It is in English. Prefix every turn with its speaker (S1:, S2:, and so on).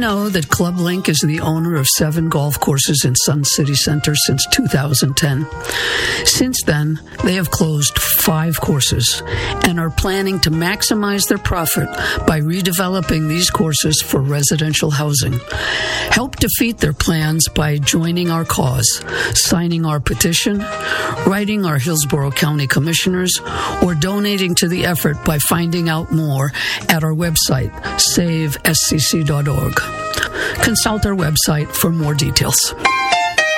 S1: know that Club Link is the owner of 7 golf courses in Sun City Center since 2010. Since then, they have closed 5 courses and are planning to maximize their profit by redeveloping these courses for residential housing. Help defeat their plans by joining our cause, signing our petition, writing our Hillsborough County Commissioners, or donating to the effort by finding out more at our website, savescc.org. Consult our website for more details.